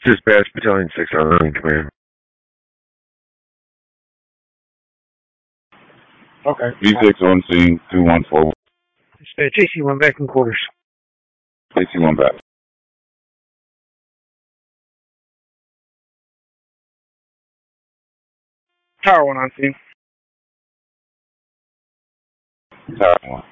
Dispatch Battalion 609, command. Okay. V6 on scene, 214. Dispatch AC1 back in quarters. AC1 back. Tower 1 on scene. Tower 1.